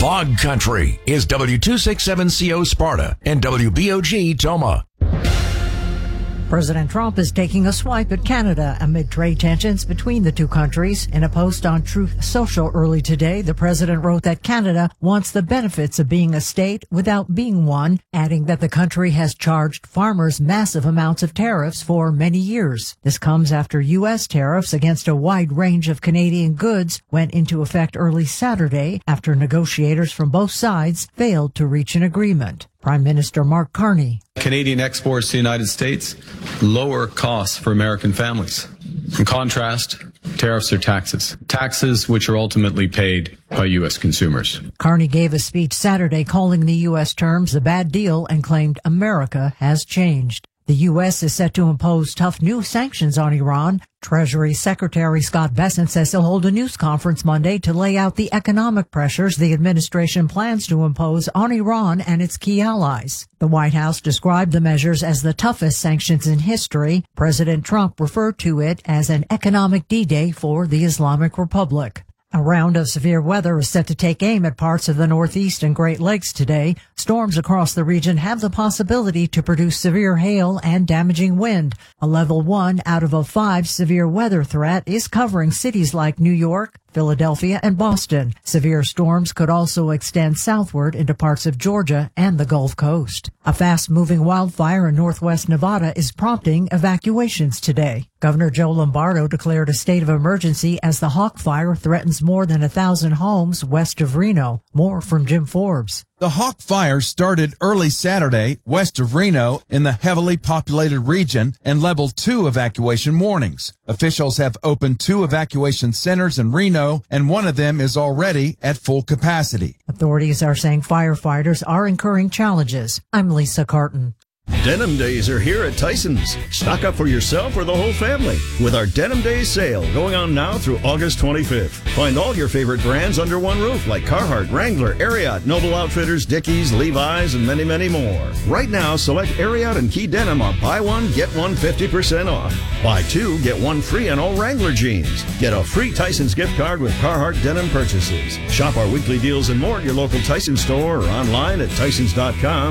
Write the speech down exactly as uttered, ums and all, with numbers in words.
Fog Country is W two sixty-seven C O Sparta and W B O G Toma. President Trump is taking a swipe at Canada amid trade tensions between the two countries. In a post on Truth Social early today, the president wrote that Canada wants the benefits of being a state without being one, adding that the country has charged farmers massive amounts of tariffs for many years. This comes after U S tariffs against a wide range of Canadian goods went into effect early Saturday after negotiators from both sides failed to reach an agreement. Prime Minister Mark Carney. Canadian exports to the United States lower costs for American families. In contrast, tariffs are taxes. Taxes which are ultimately paid by U S consumers. Carney gave a speech Saturday calling the U S terms a bad deal and claimed America has changed. The U S is set to impose tough new sanctions on Iran. Treasury Secretary Scott Bessent says he'll hold a news conference Monday to lay out the economic pressures the administration plans to impose on Iran and its key allies. The White House described the measures as the toughest sanctions in history. President Trump referred to it as an economic D-Day for the Islamic Republic. A round of severe weather is set to take aim at parts of the Northeast and Great Lakes today. Storms across the region have the possibility to produce severe hail and damaging wind. A level one out of a five severe weather threat is covering cities like New York, Philadelphia, and Boston. Severe storms could also extend southward into parts of Georgia and the Gulf Coast. A fast-moving wildfire in northwest Nevada is prompting evacuations today. Governor Joe Lombardo declared a state of emergency as the Hawk Fire threatens more than a thousand homes west of Reno. More from Jim Forbes. The Hawk Fire started early Saturday west of Reno in the heavily populated region and level two evacuation warnings. Officials have opened two evacuation centers in Reno, and one of them is already at full capacity. Authorities are saying firefighters are incurring challenges. I'm Lisa Carton. Denim Days are here at Tyson's. Stock up for yourself or the whole family with our Denim Days sale going on now through August twenty-fifth. Find all your favorite brands under one roof like Carhartt, Wrangler, Ariat, Noble Outfitters, Dickies, Levi's, and many, many more. Right now, select Ariat and Key Denim on buy one, get one fifty percent off. Buy two, get one free on all Wrangler jeans. Get a free Tyson's gift card with Carhartt denim purchases. Shop our weekly deals and more at your local Tyson store or online at tysons dot com.